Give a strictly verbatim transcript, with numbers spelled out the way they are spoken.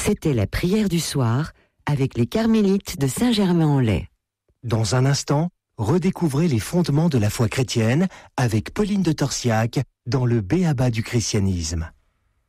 C'était la prière du soir avec les carmélites de Saint-Germain-en-Laye. Dans un instant, redécouvrez les fondements de la foi chrétienne avec Pauline de Torsiac dans le B A B A du christianisme.